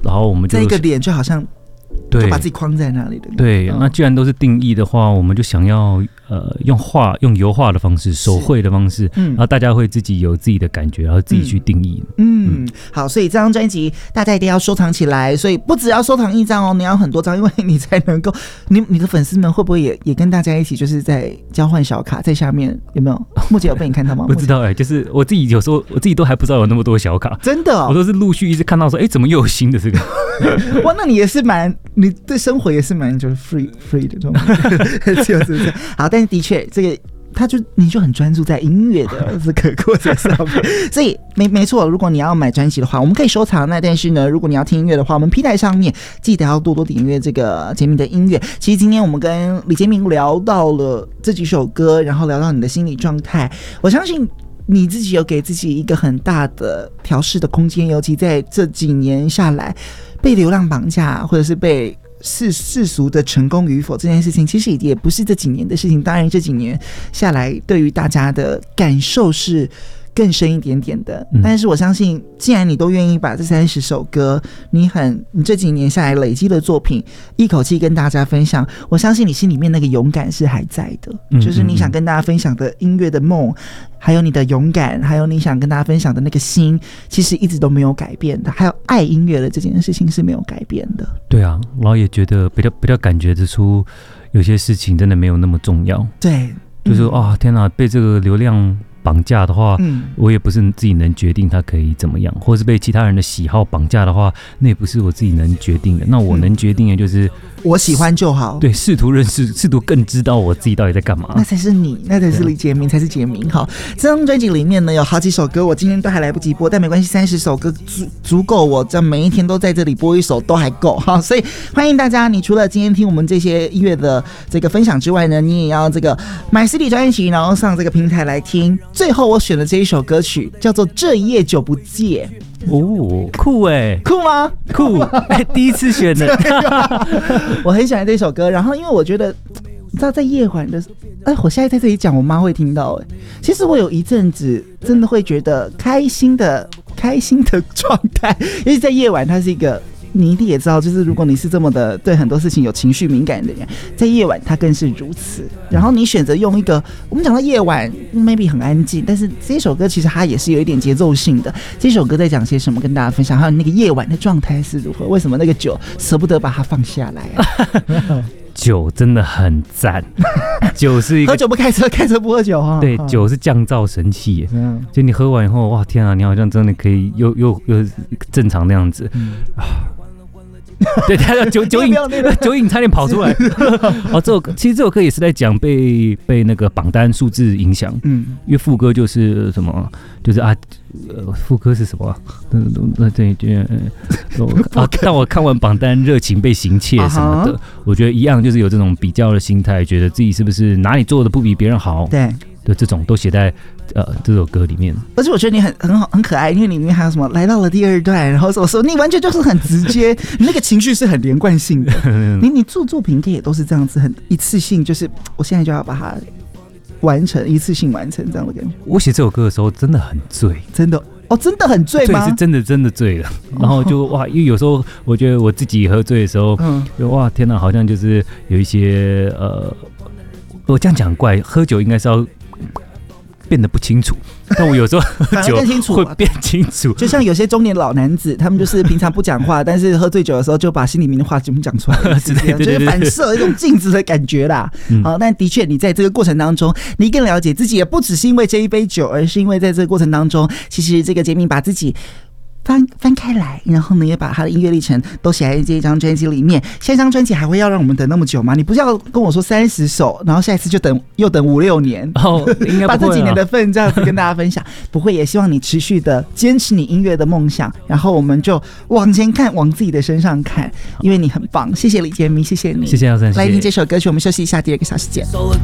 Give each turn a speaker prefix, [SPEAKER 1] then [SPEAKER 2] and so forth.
[SPEAKER 1] 然后我们就
[SPEAKER 2] 这个脸就好像就把自己框在那里的。
[SPEAKER 1] 对，那既然都是定义的话，我们就想要用油画的方式、手绘的方式，然后大家会自己有自己的感觉，然后自己去定义。
[SPEAKER 2] 好，所以这张专辑大家一定要收藏起来，所以不只要收藏一张哦，你要很多张，因为你才能够，你的粉丝们会不会也跟大家一起，就是在交换小卡，在下面有没有？目前有被你看到吗？
[SPEAKER 1] 不知道就是我自己有时候我自己都还不知道有那么多小卡，真的我都是陆续一直看到说，怎么又有新的这个？
[SPEAKER 2] 哇，那你也是你对生活也是蛮就是 free 的这种，就是好，但是的确这个。你就很专注在音乐的这个过程上面，所以没错。如果你要买专辑的话，我们可以收藏。那但是呢，如果你要听音乐的话，我们 P 台上面记得要多多点阅这个杰明的音乐。其实今天我们跟李杰明聊到了这几首歌，然后聊到你的心理状态，我相信你自己有给自己一个很大的调试的空间，尤其在这几年下来，被流量绑架或者是被世俗的成功与否这件事情，其实也不是这几年的事情。当然，这几年下来，对于大家的感受是更深一点点的。但是我相信，既然你都愿意把这30首歌，你这几年下来累积的作品，一口气跟大家分享，我相信你心里面那个勇敢是还在的，就是你想跟大家分享的音乐的梦。还有你的勇敢，还有你想跟大家分享的那个心，其实一直都没有改变的。还有爱音乐的这件事情是没有改变的。对啊，然后也觉得比较感觉得出，有些事情真的没有那么重要。对，就是天哪，被这个流量绑架的话，我也不是自己能决定它可以怎么样，或是被其他人的喜好绑架的话，那也不是我自己能决定的。那我能决定的就是我喜欢就好。对，试图认识，试图更知道我自己到底在干嘛。那才是你，那才是李杰明，才是杰明。好，这张专辑里面呢有好几首歌，我今天都还来不及播，但没关系，30首歌足够我这每一天都在这里播一首都还够。好，所以欢迎大家，你除了今天听我们这些音乐的这个分享之外呢，你也要这个买实体专辑，然后上这个平台来听。最后我选的这一首歌曲叫做《这一夜酒不戒》。酷酷吗？酷第一次选的我很喜欢这首歌，然后因为我觉得你知道在夜晚的我现在在这里讲我妈会听到其实我有一阵子真的会觉得开心的状态，因为在夜晚它是一个你一定也知道，就是如果你是这么的对很多事情有情绪敏感的人，在夜晚它更是如此。然后你选择用一个，我们讲到夜晚 maybe 很安静，但是这首歌其实它也是有一点节奏性的。这首歌在讲些什么，跟大家分享，还有那个夜晚的状态是如何，为什么那个酒舍不得把它放下来酒真的很赞，酒是一个喝酒不开车，开车不喝酒对，酒是降噪神器就你喝完以后，哇天啊，你好像真的可以又正常那样子对，他酒瘾差点跑出来其实这首歌也是在讲被那个榜单数字影响因为副歌就是什么，就是副歌是什么但我看完榜单热情被行窃什么的我觉得一样，就是有这种比较的心态，觉得自己是不是哪里做的不比别人好，对的，这种都写在这首歌里面。而且我觉得你很好，很可爱，因为里面还有什么来到了第2段，然后什么，你完全就是很直接，你那个情绪是很连贯性的。你做作品也都是这样子，很一次性，就是我现在就要把它完成，一次性完成这样的感觉。我写这首歌的时候真的很醉，真的真的很醉吗？醉是真的醉了，然后就哇，因为有时候我觉得我自己喝醉的时候，就哇天哪，好像就是有一些我这样讲怪，喝酒应该是要变得不清楚，但我有时候喝酒会变清楚，就像有些中年老男子，他们就是平常不讲话，但是喝醉酒的时候就把心里面的话全部讲出来了，就是反射一种镜子的感觉啦。好，但的确你在这个过程当中，你更了解自己，也不只是因为这一杯酒，而是因为在这个过程当中，其实这个杰明把自己翻开来，然后呢也把他的音乐历程都写在这一张专辑里面。下一张专辑还会要让我们等那么久吗？你不是要跟我说30首，然后下一次就又等5-6年应该不会把这几年的份这样子跟大家分享不会，也希望你持续的坚持你音乐的梦想，然后我们就往前看，往自己的身上看，因为你很棒。谢谢李杰明，谢谢你，谢谢耀森，来听这首歌曲，我们休息一下，第2个小时见。